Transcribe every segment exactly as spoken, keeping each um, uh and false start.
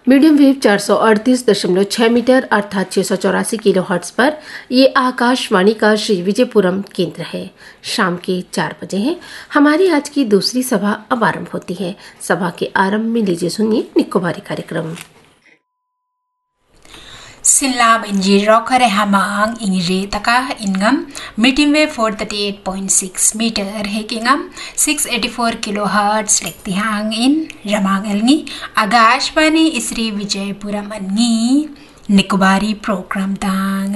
Medium wave चार सौ अड़तीस दशमलव छह मीटर अर्थात छह सौ चौरासी किलो हर्ट्ज पर ये आकाशवाणी का श्री विजयपुरम केंद्र है। शाम के चार बजे हैं। हमारी आज की दूसरी सभा अब आरंभ होती है। सभा के आरंभ में लीजिए सुनिए निकोबारी कार्यक्रम। Silam inji rockere hamang ingri taka ingam medium wave four thirty-eight point six meter hekingam six eighty-four kilohertz lekti hang in ramang elngi agashwani isri Vijayapuram angi Nicobari programme तांग।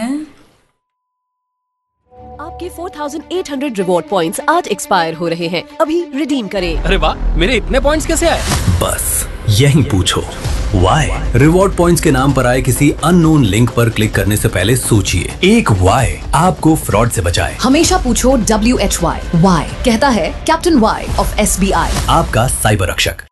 आपके four thousand eight hundred reward points आज expire हो रहे हैं, अभी redeem करें। अरे वाह, मेरे इतने पॉइंट्स कैसे आए? बस यही पूछो वाई। रिवॉर्ड पॉइंट्स के नाम पर आए किसी अननोन लिंक पर क्लिक करने से पहले सोचिए, एक वाई आपको फ्रॉड से बचाए। हमेशा पूछो डब्ल्यू एच वाई। वाई कहता है captain Y of S B I, आपका साइबर रक्षक।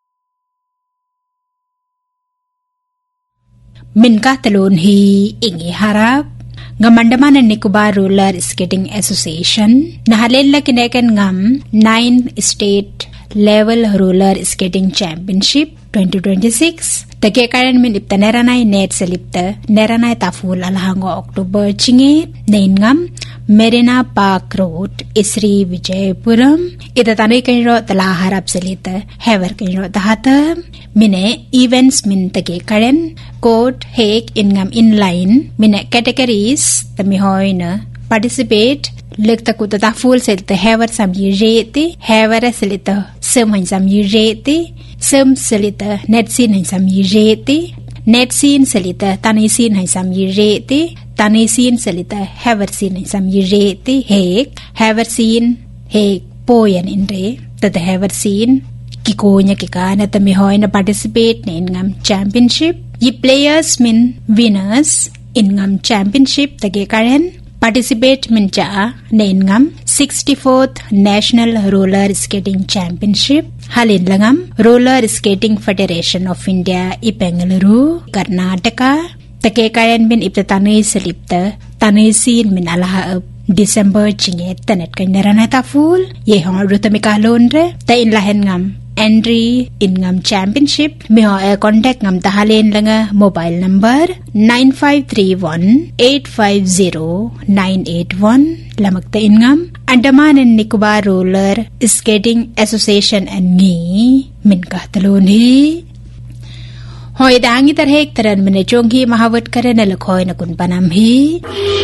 मिनका तलोन ही इंगे हराब Gamandamana Nicobar Roller Skating Association Nahalella Kinekan Ngam nine State Level Roller Skating Championship twenty twenty-six Take Karen Min Ipta Neranai Net Selipta Neranai Taful Alhango October Chinge Naingam Marina Park Road Isri Vijayapuram Ita Tanay Kanro Tala Harap Selita Hever Kanro Tahata Mine Events Min Take Karen Code Hake Ingam Inline Mine Categories Tamihoina Participate Look the Kutata Full Selita Hever Sam Yurete Hever Selita Some Sam Yurete Some Selita Net Scene Sam Yurete Net Scene Selita Tanay Scene Sam Yurete Tanay Scene Selita Hever Scene Sam Yurete Hake Hever Scene Hake Poyan Inre Tata Hever Scene Kikonya Kikana Tamihoy na participate na ingam championship. Ye players min winners ingam championship tage karen participate min cha na ingam sixty-fourth National Roller Skating Championship. Halin langam Roller Skating Federation of India Ipengaluru Karnataka tage karen min ipta tanay salipta tanay sin min alaha December chinget tanet kanyaranata full ye hong rutamika lonre ta in lahen ngam entry ingam championship meho a contact ngam tahalen langa mobile number nine five three one eight five zero nine eight one lamakta ingam Andaman and Nicobar Roller Skating Association and ni min kahtalon hi hoy dangi tarhek taran mene chonghi mahavat kare na lakhoy na kun panam hi